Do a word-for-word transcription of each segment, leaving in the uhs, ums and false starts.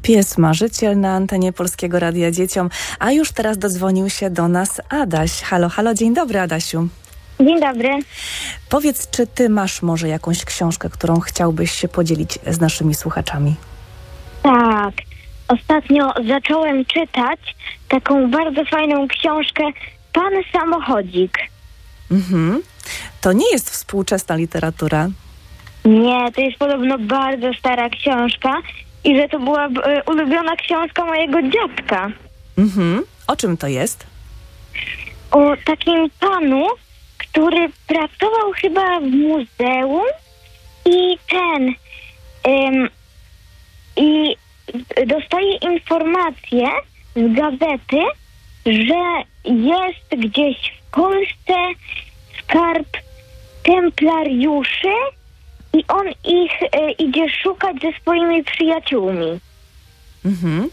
Pies marzyciel na antenie Polskiego Radia Dzieciom, a już teraz dodzwonił się do nas Adaś. Halo, halo, dzień dobry, Adasiu. Dzień dobry. Powiedz, czy ty masz może jakąś książkę, którą chciałbyś się podzielić z naszymi słuchaczami? Tak, ostatnio zacząłem czytać taką bardzo fajną książkę Pan Samochodzik. Mhm. To nie jest współczesna literatura. Nie, to jest podobno bardzo stara książka i że to była e, ulubiona książka mojego dziadka. Mhm. O czym to jest? O takim panu, który pracował chyba w muzeum i ten ym, i dostaje informację z gazety, że jest gdzieś w Polsce skarb templariuszy i on ich y, idzie szukać ze swoimi przyjaciółmi. Mhm.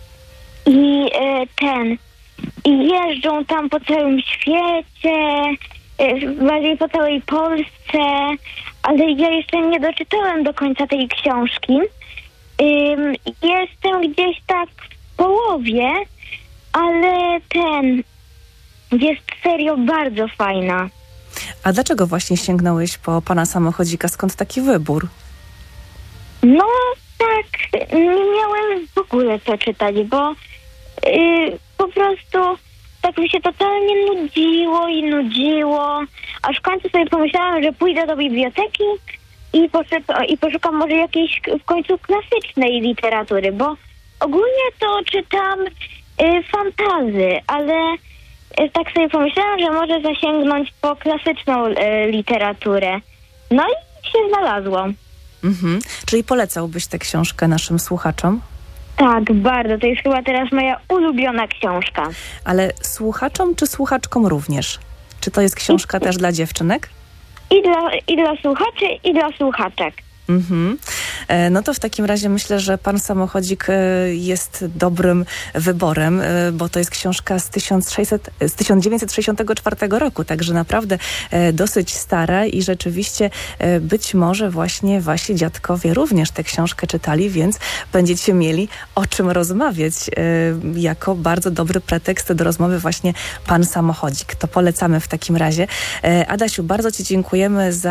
I y, ten i jeżdżą tam po całym świecie, y, bardziej po całej Polsce, ale ja jeszcze nie doczytałem do końca tej książki. Ym, jestem gdzieś tak w połowie, ale ten jest serio bardzo fajna. A dlaczego właśnie sięgnąłeś po Pana Samochodzika? Skąd taki wybór? No tak, nie miałem w ogóle co czytać, bo yy, po prostu tak mi się totalnie nudziło i nudziło, aż w końcu sobie pomyślałam, że pójdę do biblioteki i, poszuk- i poszukam może jakiejś w końcu klasycznej literatury, bo ogólnie to czytam yy, fantazy, ale yy, tak sobie pomyślałam, że może zasięgnąć po klasyczną yy, literaturę. No i się znalazło. Mhm. Czyli polecałbyś tę książkę naszym słuchaczom? Tak, bardzo. To jest chyba teraz moja ulubiona książka. Ale słuchaczom czy słuchaczkom również? Czy to jest książka też dla dziewczynek? I dla, i dla słuchaczy, i dla słuchaczek. Mhm. E, No to w takim razie myślę, że Pan Samochodzik e, jest dobrym wyborem, e, bo to jest książka z, tysiąc sześćset, z tysiąc dziewięćset sześćdziesiątego czwartego roku, także naprawdę e, dosyć stara i rzeczywiście e, być może właśnie wasi dziadkowie również tę książkę czytali, więc będziecie mieli o czym rozmawiać e, jako bardzo dobry pretekst do rozmowy właśnie Pan Samochodzik. To polecamy w takim razie. E, Adasiu, bardzo ci dziękujemy za